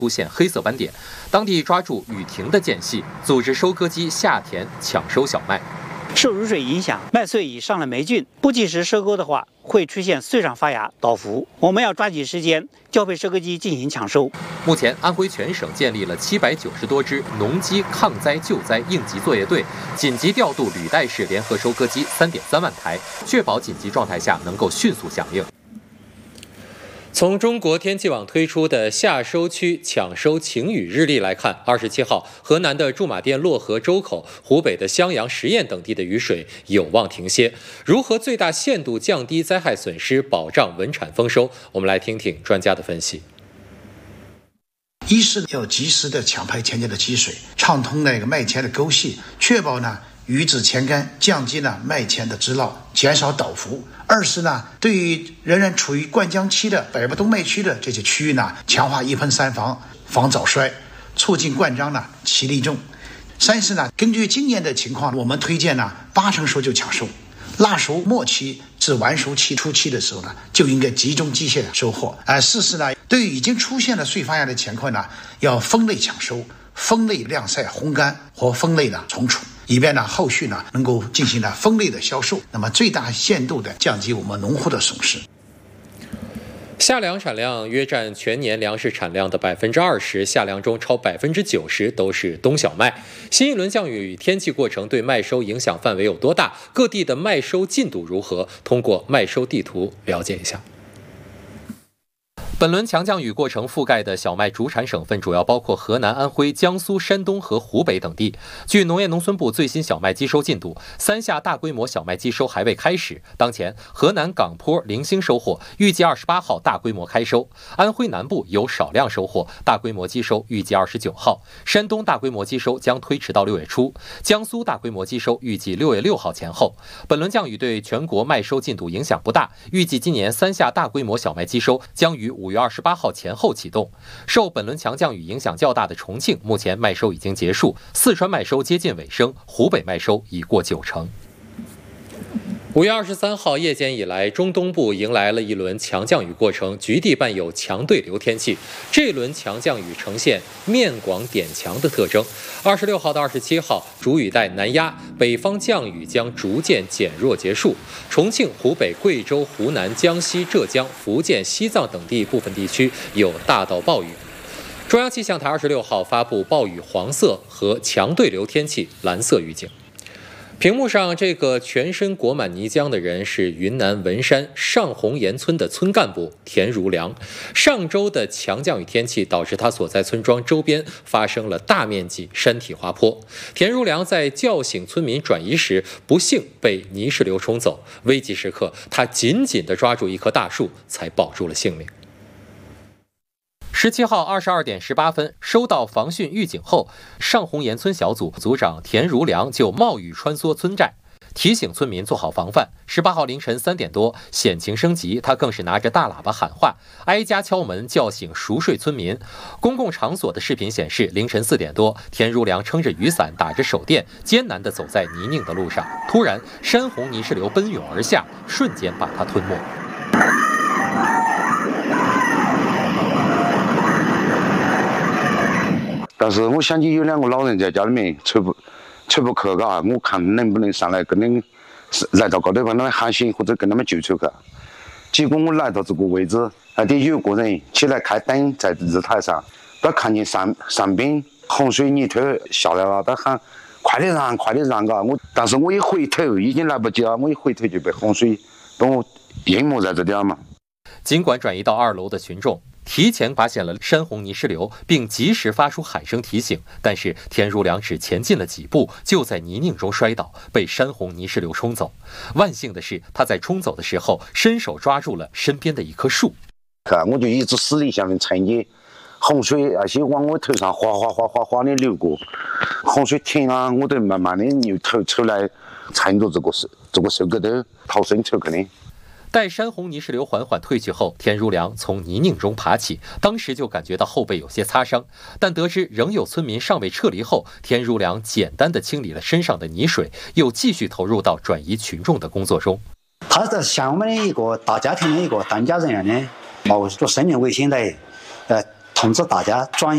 出现黑色斑点，当地抓住雨停的间隙，组织收割机下田抢收小麦。 受雨水影响，麦穗已上了霉菌，不及时收割的话，会出现穗上发芽、倒伏。我们要抓紧时间调配收割机进行抢收。 目前，安徽全省建立了790多支农机抗灾救灾应急作业队，紧急调度履带式联合收割机3.3万台，确保紧急状态下能够迅速响应。从中国天气网推出的夏收区抢收晴雨日历来看，27号，河南的驻马店漯河周口、湖北的襄阳十堰等地的雨水有望停歇。如何最大限度降低灾害损失，保障稳产丰收？我们来听听专家的分析。 一是要及时的抢排田间的积水，畅通那个麦田的沟隙，确保呢雨止前干，降低了麦田的支涝，减少倒伏。二是呢，对于仍然处于灌浆期的北部冬麦区的这些区域呢，强化一喷三防，防早衰，促进灌浆呢其利重。三是呢，根据今年的情况，我们推荐呢8成熟就抢收，腊熟末期至完熟期初期的时候呢，就应该集中机械收获。四是呢，对于已经出现了穗发芽的乾坤呢，要分类抢收，分类晾晒烘干或分类的存储，以便呢后续呢能够进行分类的销售，那么最大限度的降低我们农户的损失。 夏粮产量约占全年粮食产量的20%，夏粮中超90%都是冬小麦。新一轮降雨天气过程对麦收影响范围有多大？各地的麦收进度如何？通过麦收地图了解一下。本轮强降雨过程覆盖的小麦主产省份主要包括河南、安徽、江苏、山东和湖北等地。据农业农村部最新小麦机收进度，3夏大规模小麦机收还未开始。当前，河南港坡零星收获，预计28号大规模开收；安徽南部有少量收获，大规模机收预计29号；山东大规模机收将推迟到6月初；江苏大规模机收预计6月6号前后。本轮降雨对全国麦收进度影响不大，预计今年3夏大规模小麦机收将于5月28号前后启动。受本轮强降雨影响较大的重庆，目前麦收已经结束，四川麦收接近尾声，湖北麦收已过9成。5月23号夜间以来，中东部迎来了一轮强降雨过程，局地伴有强对流天气。这轮强降雨呈现面广点强的特征。26号到27号，主雨带南压，北方降雨将逐渐减弱结束。重庆、湖北、贵州、湖南、江西、浙江、福建、西藏等地部分地区有大到暴雨。中央气象台26号发布暴雨黄色和强对流天气蓝色预警。屏幕上这个全身裹满泥浆的人是云南文山上红岩村的村干部田如良。上周的强降雨天气导致他所在村庄周边发生了大面积山体滑坡。田如良在叫醒村民转移时，不幸被泥石流冲走。危急时刻，他紧紧地抓住一棵大树，才保住了性命。17号22点18分，收到防汛预警后，上红岩村小组组长田如良就冒雨穿梭村寨，提醒村民做好防范。18号凌晨3点多，险情升级，他更是拿着大喇叭喊话，挨家敲门叫醒熟睡村民。公共场所的视频显示，凌晨4点多，田如良撑着雨伞，打着手电，艰难地走在泥泞的路上，突然山洪泥石流奔涌而下，瞬间把他吞没。 但是我想起有2个老人在家里面出不去，嘎，我看能不能上来跟他们来到高头把他们喊醒或者跟他们救出去。结果我来到这个位置，那里有个人起来开灯在日台上，他看见上边洪水泥头下来了，他喊快点让，快点让，嘎，但是我一回头已经来不及了，我一回头就被洪水把我淹没在这里了嘛。 尽管转移到2楼的群众提前发现了山洪泥石流，并及时发出喊声提醒，但是田如良只前进了几步，就在泥泞中摔倒，被山洪泥石流冲走。万幸的是，他在冲走的时候伸手抓住了身边的一棵树。 我就一直死力下面撑着，洪水那些往我头上哗的流过，洪水停了，我得慢慢的又头来撑着这个手骨头逃生出去的。 待山洪泥石流缓缓退去后，田如良从泥泞中爬起，当时就感觉到后背有些擦伤，但得知仍有村民尚未撤离后，田如良简单地清理了身上的泥水，又继续投入到转移群众的工作中。 他是像我们的一个大家庭的一个当家人样的，冒着生命危险来通知大家转移。